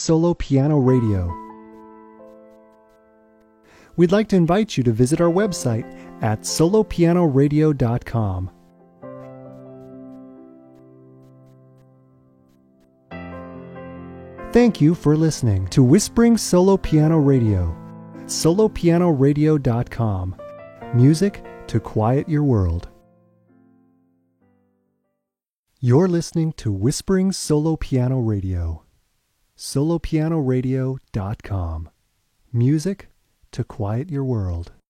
Solo Piano Radio. We'd like to invite you to visit our website at solopianoradio.com. Thank you for listening to Whispering Solo Piano Radio. solopianoradio.com. Music to quiet your world. You're listening to Whispering Solo Piano Radio. solopianoradio.com. Music to quiet your world.